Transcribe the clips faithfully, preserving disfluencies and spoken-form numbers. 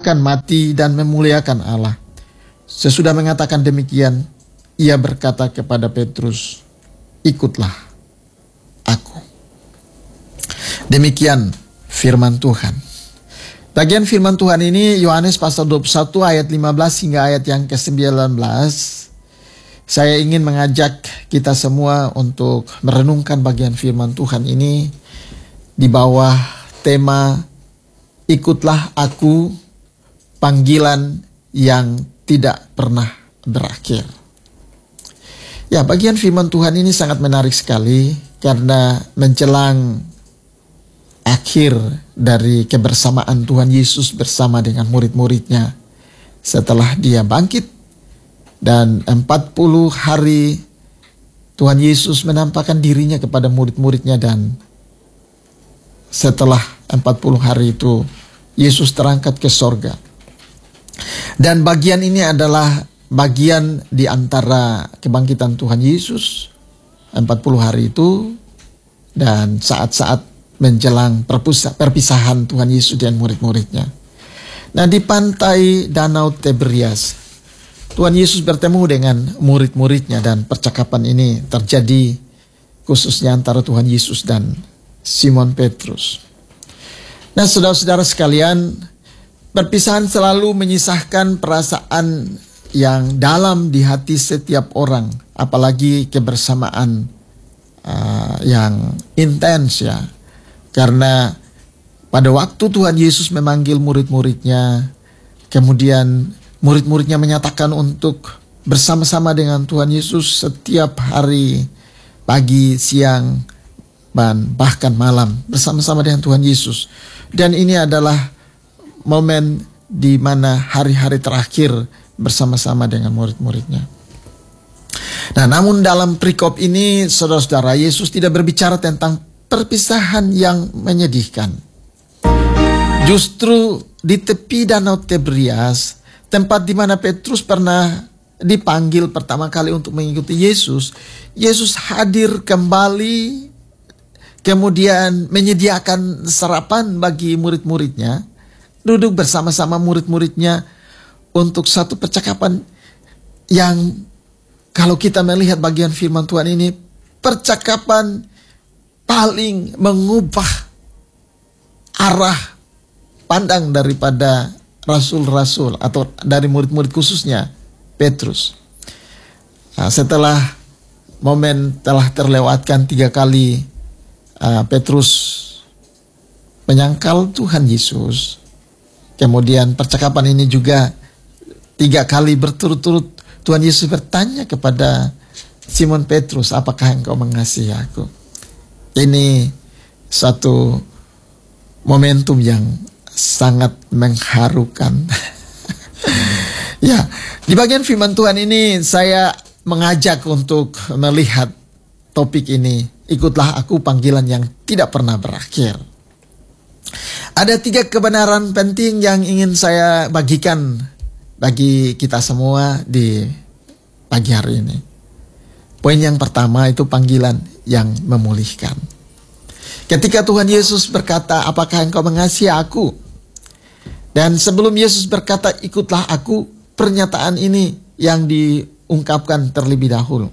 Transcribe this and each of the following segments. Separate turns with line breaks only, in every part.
akan mati dan memuliakan Allah. Sesudah mengatakan demikian, ia berkata kepada Petrus, ikutlah aku. Demikian firman Tuhan. Bagian firman Tuhan ini Yohanes pasal dua puluh satu ayat lima belas hingga ayat yang ke sembilan belas. Saya ingin mengajak kita semua untuk merenungkan bagian firman Tuhan ini di bawah tema ikutlah aku, panggilan yang tidak pernah berakhir. Ya, bagian firman Tuhan ini sangat menarik sekali karena menjelang akhir dari kebersamaan Tuhan Yesus bersama dengan murid-muridnya setelah dia bangkit, dan empat puluh hari Tuhan Yesus menampakkan dirinya kepada murid-muridnya, dan setelah empat puluh hari itu Yesus terangkat ke sorga. Dan bagian ini adalah bagian di antara kebangkitan Tuhan Yesus empat puluh hari itu dan saat-saat menjelang perpisahan Tuhan Yesus dan murid-muridnya. Nah, di pantai Danau Tiberias, Tuhan Yesus bertemu dengan murid-muridnya, dan percakapan ini terjadi khususnya antara Tuhan Yesus dan Simon Petrus. Nah, saudara-saudara sekalian, perpisahan selalu menyisahkan perasaan yang dalam di hati setiap orang, apalagi kebersamaan uh, yang intens ya. Karena pada waktu Tuhan Yesus memanggil murid-muridnya, kemudian murid-muridnya menyatakan untuk bersama-sama dengan Tuhan Yesus setiap hari, pagi, siang, dan bahkan malam, bersama-sama dengan Tuhan Yesus. Dan ini adalah momen di mana hari-hari terakhir bersama-sama dengan murid-muridnya. Nah, namun dalam perikop ini, saudara-saudara, Yesus tidak berbicara tentang perpisahan yang menyedihkan. Justru di tepi Danau Tiberias, tempat di mana Petrus pernah dipanggil pertama kali untuk mengikuti Yesus, Yesus hadir kembali, kemudian menyediakan sarapan bagi murid-muridnya, duduk bersama-sama murid-muridnya untuk satu percakapan yang, kalau kita melihat bagian firman Tuhan ini, percakapan paling mengubah arah pandang daripada rasul-rasul atau dari murid-murid, khususnya Petrus. Nah, setelah momen telah terlewatkan tiga kali, uh, Petrus menyangkal Tuhan Yesus. Kemudian percakapan ini juga tiga kali berturut-turut Tuhan Yesus bertanya kepada Simon Petrus, apakah engkau mengasihi aku? Ini satu momentum yang sangat mengharukan. Ya, di bagian firman Tuhan ini saya mengajak untuk melihat topik ini, ikutlah aku, panggilan yang tidak pernah berakhir. Ada tiga kebenaran penting yang ingin saya bagikan bagi kita semua di pagi hari ini. Poin yang pertama itu panggilan yang memulihkan. Ketika Tuhan Yesus berkata, apakah engkau mengasihi aku? Dan sebelum Yesus berkata, ikutlah aku, pernyataan ini yang diungkapkan terlebih dahulu.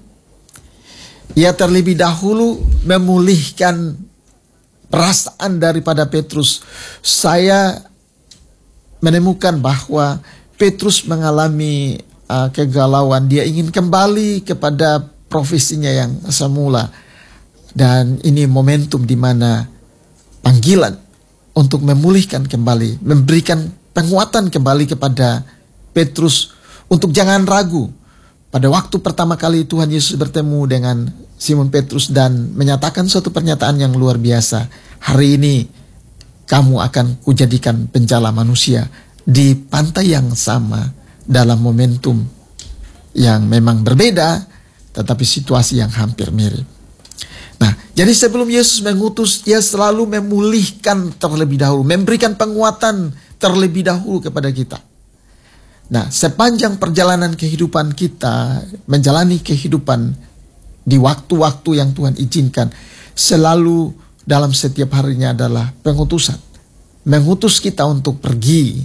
Ia terlebih dahulu memulihkan perasaan daripada Petrus. Saya menemukan bahwa Petrus mengalami uh, kegalauan. Dia ingin kembali kepada profesinya yang semula. Dan ini momentum di mana panggilan untuk memulihkan kembali, memberikan penguatan kembali kepada Petrus untuk jangan ragu. Pada waktu pertama kali Tuhan Yesus bertemu dengan Simon Petrus dan menyatakan suatu pernyataan yang luar biasa. Hari ini kamu akan kujadikan penjala manusia, di pantai yang sama, dalam momentum yang memang berbeda, tetapi situasi yang hampir mirip. Nah, jadi sebelum Yesus mengutus, Ia selalu memulihkan terlebih dahulu, memberikan penguatan terlebih dahulu kepada kita. Nah, sepanjang perjalanan kehidupan kita, menjalani kehidupan di waktu-waktu yang Tuhan izinkan, selalu dalam setiap harinya adalah pengutusan. Mengutus kita untuk pergi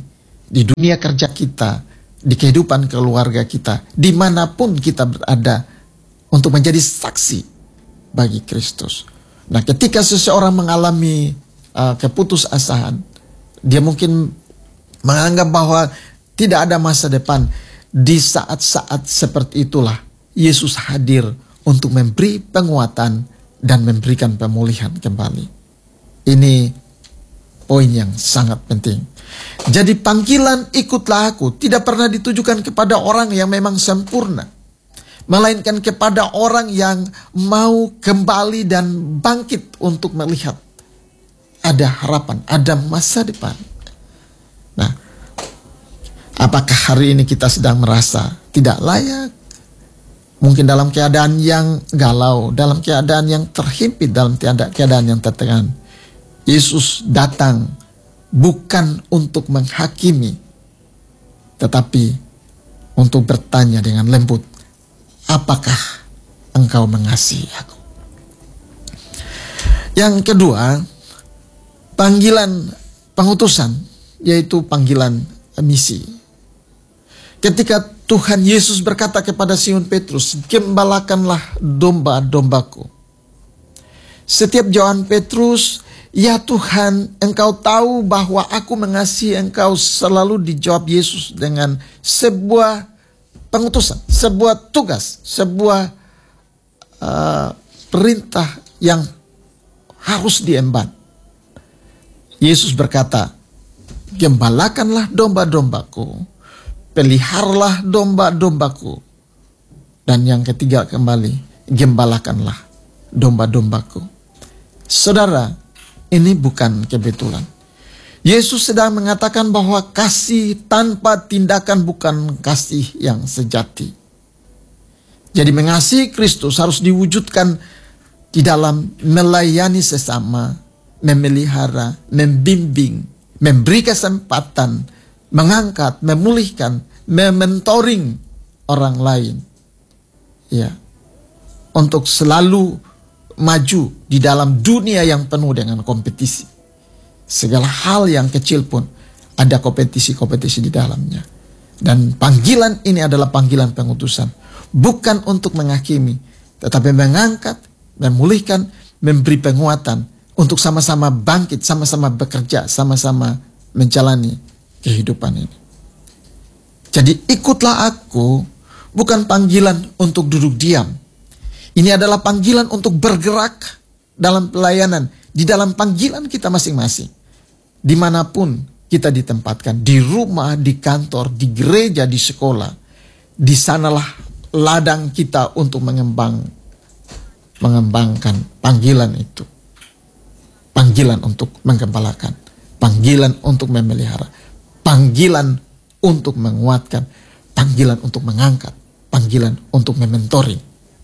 di dunia kerja kita, di kehidupan keluarga kita, dimanapun kita berada, untuk menjadi saksi bagi Kristus. Nah, ketika seseorang mengalami uh, keputusasaan, dia mungkin menganggap bahwa tidak ada masa depan. Di saat-saat seperti itulah Yesus hadir untuk memberi penguatan dan memberikan pemulihan kembali. Ini poin yang sangat penting. Jadi panggilan ikutlah aku tidak pernah ditujukan kepada orang yang memang sempurna, melainkan kepada orang yang mau kembali dan bangkit untuk melihat ada harapan, ada masa depan. Nah, apakah hari ini kita sedang merasa tidak layak? Mungkin dalam keadaan yang galau, dalam keadaan yang terhimpit, dalam keadaan yang tertekan. Yesus datang bukan untuk menghakimi, tetapi untuk bertanya dengan lembut, apakah engkau mengasihi aku? Yang kedua, panggilan pengutusan, yaitu panggilan misi. Ketika Tuhan Yesus berkata kepada Simon Petrus, gembalakanlah domba-dombaku. Setiap jawaban Petrus, ya Tuhan, engkau tahu bahwa aku mengasihi engkau, selalu dijawab Yesus dengan sebuah pengutusan, sebuah tugas, sebuah uh, perintah yang harus diemban. Yesus berkata, gembalakanlah domba-dombaku, peliharalah domba-dombaku. Dan yang ketiga kembali, gembalakanlah domba-dombaku. Saudara, ini bukan kebetulan. Yesus sedang mengatakan bahwa kasih tanpa tindakan bukan kasih yang sejati. Jadi mengasihi Kristus harus diwujudkan di dalam melayani sesama, memelihara, membimbing, memberi kesempatan, mengangkat, memulihkan, mementoring orang lain. Ya, untuk selalu maju di dalam dunia yang penuh dengan kompetisi. Segala hal yang kecil pun ada kompetisi-kompetisi di dalamnya. Dan panggilan ini adalah panggilan pengutusan. Bukan untuk menghakimi, tetapi mengangkat, memulihkan, memberi penguatan untuk sama-sama bangkit, sama-sama bekerja, sama-sama menjalani kehidupan ini. Jadi ikutlah aku bukan panggilan untuk duduk diam. Ini adalah panggilan untuk bergerak dalam pelayanan, di dalam panggilan kita masing-masing. Dimanapun kita ditempatkan, di rumah, di kantor, di gereja, di sekolah. Di sanalah ladang kita untuk mengembang, mengembangkan panggilan itu. Panggilan untuk menggembalakan, panggilan untuk memelihara, panggilan untuk menguatkan, panggilan untuk mengangkat, panggilan untuk mementoring.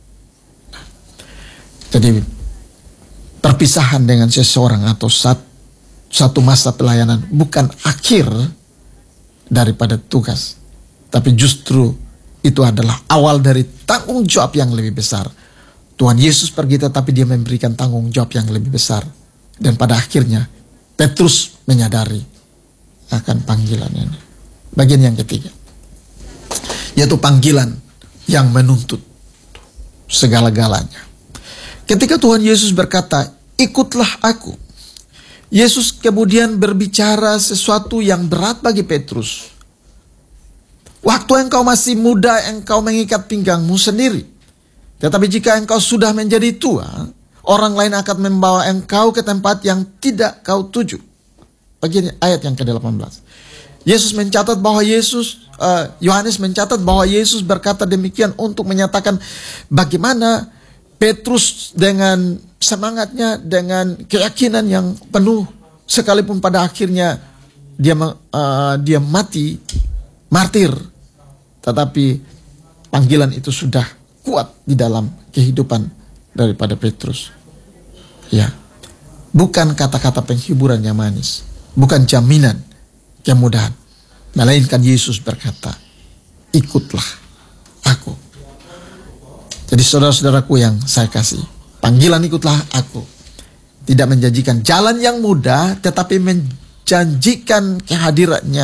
Jadi perpisahan dengan seseorang atau satu, satu masa pelayanan bukan akhir daripada tugas, tapi justru itu adalah awal dari tanggung jawab yang lebih besar. Tuhan Yesus pergi tetapi dia memberikan tanggung jawab yang lebih besar. Dan pada akhirnya Petrus menyadari akan panggilan ini. Bagian yang ketiga, yaitu panggilan yang menuntut segala-galanya. Ketika Tuhan Yesus berkata, ikutlah aku, Yesus kemudian berbicara sesuatu yang berat bagi Petrus. Waktu engkau masih muda, engkau mengikat pinggangmu sendiri. Tetapi jika engkau sudah menjadi tua, orang lain akan membawa engkau ke tempat yang tidak kau tuju. Bagian ayat yang ke delapan belas. Yesus mencatat bahwa Yesus, uh, Yohanes mencatat bahwa Yesus berkata demikian untuk menyatakan bagaimana Petrus dengan semangatnya, dengan keyakinan yang penuh, sekalipun pada akhirnya dia uh, dia mati martir, tetapi panggilan itu sudah kuat di dalam kehidupan daripada Petrus. Ya, bukan kata-kata penghiburan yang manis, bukan jaminan kemudahan, melainkan Yesus berkata, ikutlah aku. Jadi saudara-saudaraku yang saya kasih, panggilan ikutlah aku tidak menjanjikan jalan yang mudah, tetapi menjanjikan kehadirannya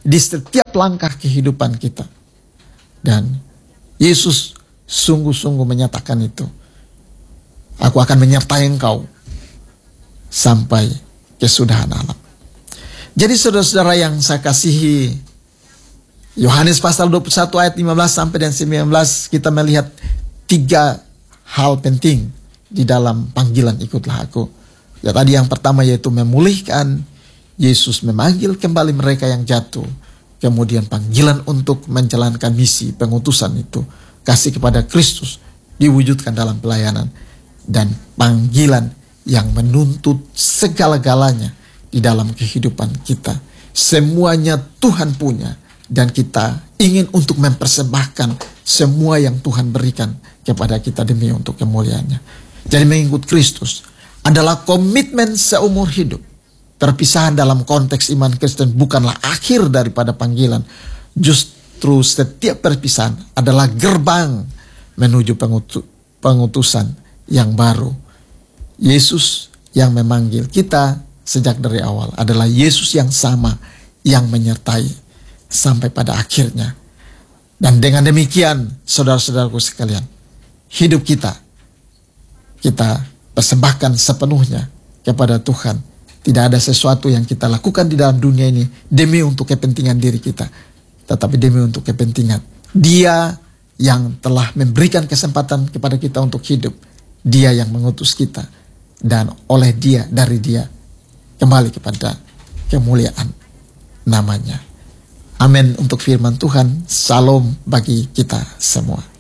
di setiap langkah kehidupan kita. Dan Yesus sungguh-sungguh menyatakan itu. Aku akan menyertai engkau sampai kesudahan alam. Jadi saudara-saudara yang saya kasihi, Yohanes pasal dua puluh satu ayat lima belas sampai dan sembilan belas, kita melihat tiga hal penting di dalam panggilan ikutlah aku. Ya, tadi yang pertama yaitu memulihkan. Yesus memanggil kembali mereka yang jatuh. Kemudian panggilan untuk menjalankan misi pengutusan itu, kasih kepada Kristus, diwujudkan dalam pelayanan. Dan panggilan yang menuntut segala-galanya di dalam kehidupan kita. Semuanya Tuhan punya, dan kita ingin untuk mempersembahkan semua yang Tuhan berikan kepada kita demi untuk kemuliaannya. Jadi mengikut Kristus adalah komitmen seumur hidup. Perpisahan dalam konteks iman Kristen bukanlah akhir daripada panggilan. Justru setiap perpisahan adalah gerbang menuju pengutu- pengutusan yang baru. Yesus yang memanggil kita sejak dari awal adalah Yesus yang sama, yang menyertai sampai pada akhirnya. Dan dengan demikian, saudara-saudaraku sekalian, hidup kita, kita persembahkan sepenuhnya kepada Tuhan. Tidak ada sesuatu yang kita lakukan di dalam dunia ini demi untuk kepentingan diri kita, tetapi demi untuk kepentingan Dia yang telah memberikan kesempatan kepada kita untuk hidup. Dia yang mengutus kita, dan oleh Dia, dari Dia, kembali kepada kemuliaan namanya. Amin untuk firman Tuhan. Salam bagi kita semua.